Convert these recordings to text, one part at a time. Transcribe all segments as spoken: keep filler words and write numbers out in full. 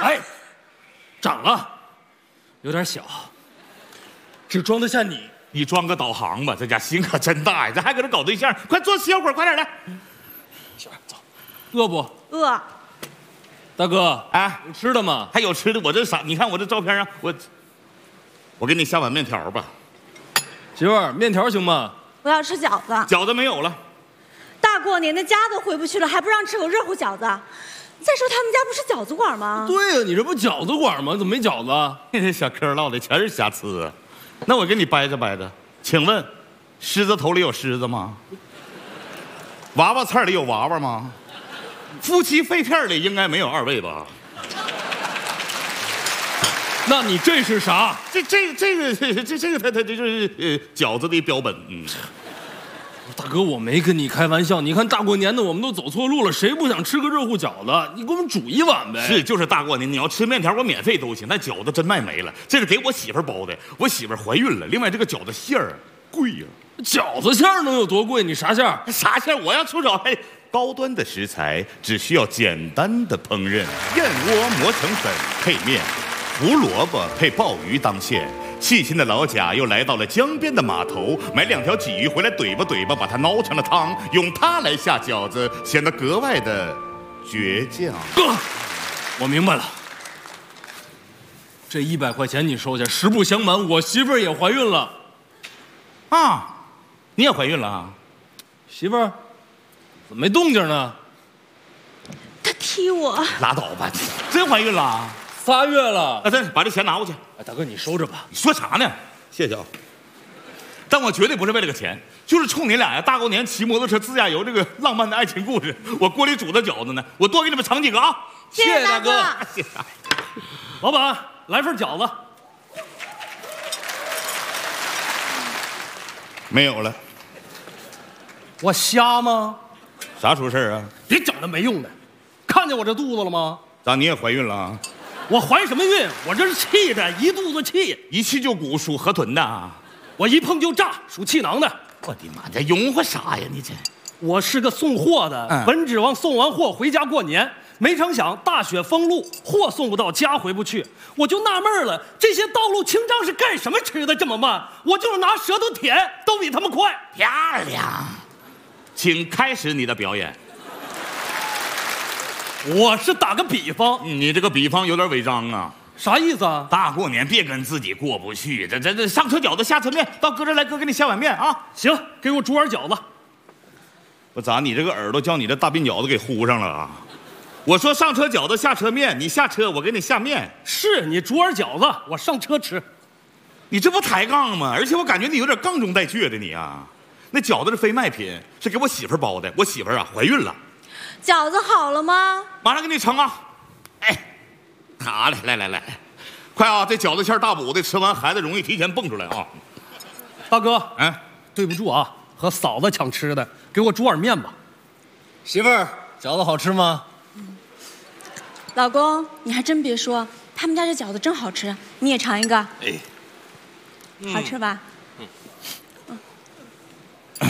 哎，长了，有点小，只装得下你。 你装个导航吧，这家心可真大呀！这还搁这搞对象，快坐歇会儿，快点来。 媳妇儿，走。饿不？ 饿。 大哥， 哎， 有吃的吗？ 还有吃的，我这啥？你看我这照片啊，我，我给你下碗面条吧。 媳妇儿，面条行吗？ 我要吃饺子。 饺子没有了。 大过年的家都回不去了，还不让吃口热乎饺子？再说他们家不是饺子馆吗？ 对呀、啊，你这不饺子馆吗？怎么没饺子？ 这小嗑唠的全是瑕疵啊。那我给你掰着掰着，请问，狮子头里有狮子吗？娃娃菜里有娃娃吗？夫妻肺片里应该没有二位吧？ 那你这是啥？ 这这这个这这这个它它这就是呃饺子的标本。嗯， 大哥，我没跟你开玩笑。你看大过年的，我们都走错路了，谁不想吃个热乎饺子？你给我们煮一碗呗。 是，就是大过年，你要吃面条，我免费都行。那饺子真卖没了，这是给我媳妇儿包的，我媳妇儿怀孕了。另外，这个饺子馅儿贵呀、 啊，饺子馅儿能有多贵？你啥馅儿？ 啥馅儿？我要出手还高端的食材，只需要简单的烹饪。燕窝磨成粉配面，胡萝卜配鲍鱼当馅。细心的老贾又来到了江边的码头，买两条鲫鱼回来怼吧怼吧，把它捞成了汤，用它来下饺子，显得格外的倔强。 哥，我明白了，这一百块钱你收下。实不相瞒，我媳妇儿也怀孕了。 啊，你也怀孕了啊？ 媳妇儿，怎么没动静呢？ 他踢我。 拉倒吧，真怀孕了？ 仨月了。 啊，真把这钱拿过去。 哎，大哥，你收着吧。 你说啥呢？谢谢啊。但我绝对不是为了个钱，就是冲你俩呀！大过年骑摩托车自驾游这个浪漫的爱情故事，我锅里煮的饺子呢，我多给你们盛几个啊！ 谢谢大哥。 谢谢。 老板，来份饺子。 没有了。 我瞎吗？ 啥出事啊？ 别整那没用的。看见我这肚子了吗？ 咋你也怀孕了啊？ 我怀什么孕？我这是气的，一肚子气。 一气就鼓，属河豚的。 我一碰就炸，属气囊的。 我的妈，这拥护啥呀？你这， 我是个送货的，嗯、本指望送完货回家过年，没成想大雪封路，货送不到家回不去，我就纳闷了，这些道路清障是干什么吃的这么慢？我就是拿舌头舔，都比他们快。 漂亮，请开始你的表演。 我是打个比方， 你这个比方有点违章啊。 啥意思啊？ 大过年别跟自己过不去，这这这上车饺子下车面，到哥这来，哥给你下碗面啊。 行，给我煮碗饺子。 我咋你这个耳朵叫你这大鬓饺子给糊上了啊？我说上车饺子下车面，你下车我给你下面。 是你煮碗饺子，我上车吃。 你这不抬杠吗？而且我感觉你有点杠中带倔的你啊。那饺子是非卖品，是给我媳妇儿包的，我媳妇儿啊怀孕了。 饺子好了吗？ 马上给你盛啊！哎，好嘞，来来来，快啊！这饺子馅大补的，吃完孩子容易提前蹦出来啊！ 大哥， 哎， 对不住啊，和嫂子抢吃的，给我煮碗面吧。媳妇儿，饺子好吃吗？ 嗯、老公，你还真别说，他们家这饺子真好吃，你也尝一个。哎，嗯、好吃吧？嗯。嗯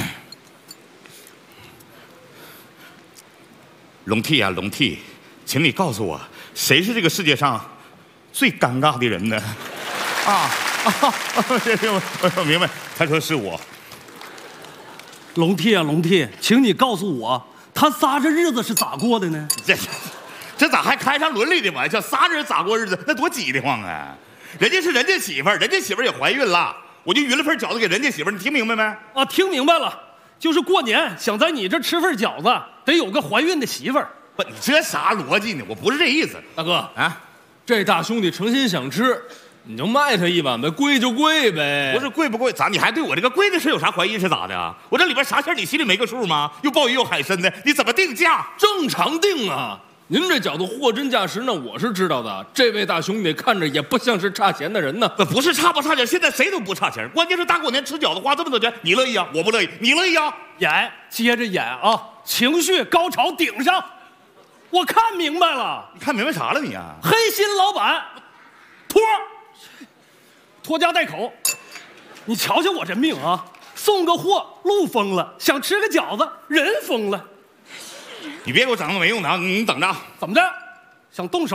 龙弟啊，龙弟，请你告诉我，谁是这个世界上最尴尬的人呢？啊啊！我我明白，他说是我。 龙弟啊，龙弟，请你告诉我，他仨这日子是咋过的呢？ 这这咋还开上伦理的玩笑？仨人咋过日子？那多挤得慌啊！人家是人家媳妇儿，人家媳妇儿也怀孕了，我就匀了份饺子给人家媳妇儿，你听明白没？ 啊，听明白了。就是过年想在你这吃份饺子，得有个怀孕的媳妇儿。 不，你这啥逻辑呢？我不是这意思， 大哥啊，这大兄弟诚心想吃，你就卖他一碗呗，贵就贵呗。 不是贵不贵，咋你还对我这个贵的事有啥怀疑是咋的啊？我这里边啥馅儿你心里没个数吗？又鲍鱼又海参的，你怎么定价？ 正常定啊。您这饺子货真价实呢，我是知道的。这位大兄弟看着也不像是差钱的人呢。 不是差不差钱，现在谁都不差钱，关键是大过年吃饺子花这么多钱，你乐意啊？我不乐意，你乐意啊？ 演，接着演啊！情绪高潮顶上，我看明白了。 你看明白啥了你啊？ 黑心老板，托，拖家带口。你瞧瞧我这命啊！送个货路疯了，想吃个饺子人疯了。 你别给我整那没用的啊！你等着， 怎么着？想动手？